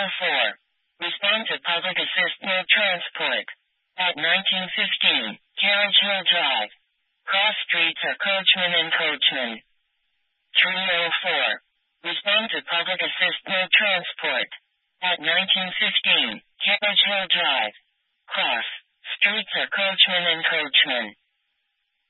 304. Respond to public assist no transport. At 1915, Carriage Hill Drive. Cross streets are Coachman and Coachman. 304. Respond to public assist no transport. At 1915, Carriage Hill Drive.